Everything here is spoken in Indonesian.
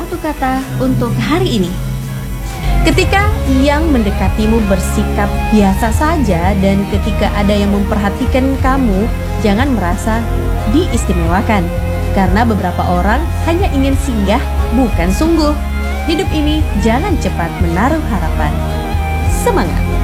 satu kata untuk hari ini. Ketika yang mendekatimu bersikap biasa saja dan ketika ada yang memperhatikan kamu, jangan merasa diistimewakan. Karena beberapa orang hanya ingin singgah, bukan sungguh. Hidup ini jangan cepat menaruh harapan. Semangat!